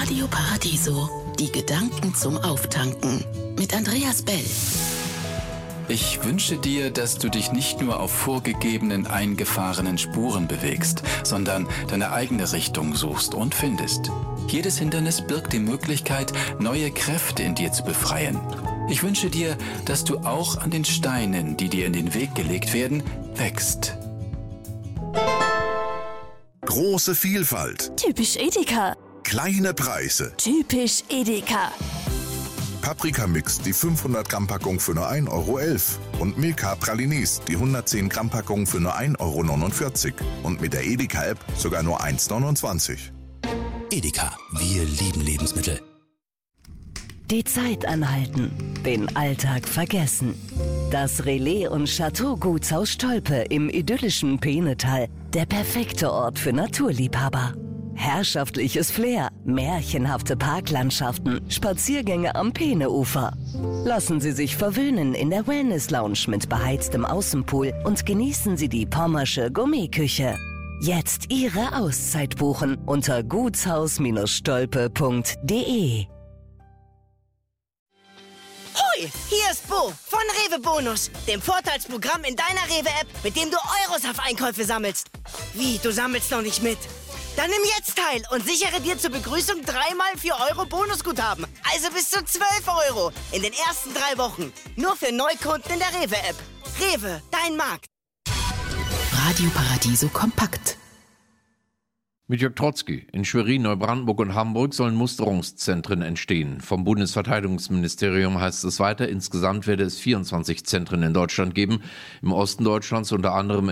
Radio Paradiso, die Gedanken zum Auftanken mit Andreas Bell. Ich wünsche dir, dass du dich nicht nur auf vorgegebenen, eingefahrenen Spuren bewegst, sondern deine eigene Richtung suchst und findest. Jedes Hindernis birgt die Möglichkeit, neue Kräfte in dir zu befreien. Ich wünsche dir, dass du auch an den Steinen, die dir in den Weg gelegt werden, wächst. Große Vielfalt. Typisch Edeka. Kleine Preise. Typisch Edeka. Paprikamix, die 500 Gramm Packung für nur 1,11 € und Milka Pralinis, die 110 Gramm Packung für nur 1,49 € und mit der Edeka-App sogar nur 1,29 €. Edeka, wir lieben Lebensmittel. Die Zeit anhalten, den Alltag vergessen. Das Relais und Chateau Gutshaus Stolpe im idyllischen Peenetal, der perfekte Ort für Naturliebhaber. Herrschaftliches Flair, märchenhafte Parklandschaften, Spaziergänge am Peeneufer. Lassen Sie sich verwöhnen in der Wellness Lounge mit beheiztem Außenpool und genießen Sie die pommersche Gourmetküche. Jetzt Ihre Auszeit buchen unter gutshaus-stolpe.de. Hoi, hier ist Bo von Rewe Bonus, dem Vorteilsprogramm in deiner Rewe-App, mit dem du Euros auf Einkäufe sammelst. Wie, du sammelst noch nicht mit? Dann nimm jetzt teil und sichere dir zur Begrüßung 3x 4 € Bonusguthaben. Also bis zu 12 € in den ersten 3 Wochen. Nur für Neukunden in der Rewe-App. Rewe, dein Markt. Radio Paradiso kompakt. Mit Jörg Trotzki. In Schwerin, Neubrandenburg und Hamburg sollen Musterungszentren entstehen. Vom Bundesverteidigungsministerium heißt es weiter, insgesamt werde es 24 Zentren in Deutschland geben. Im Osten Deutschlands unter anderem